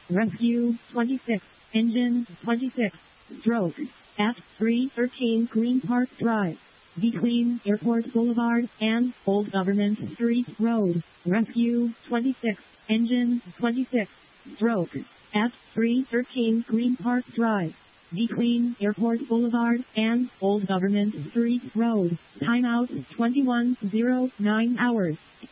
Rescue 26. Engine 26. Stroke. At 313 Green Park Drive. Between Airport Boulevard and Old Government Street Road. Rescue 26. Engine 26. Stroke. At 313 Green Park Drive. Between Airport Boulevard and Old Government Street Road. Timeout 21:09 hours.